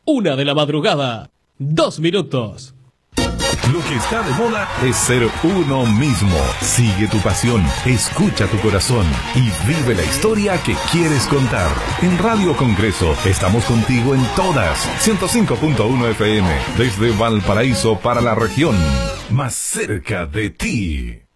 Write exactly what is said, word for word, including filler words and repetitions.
Una de la madrugada, dos minutos. Lo que está de moda es ser uno mismo. Sigue tu pasión, escucha tu corazón y vive la historia que quieres contar. En Radio Congreso estamos contigo en todas. ciento cinco punto uno F M, desde Valparaíso para la región. Más cerca de ti.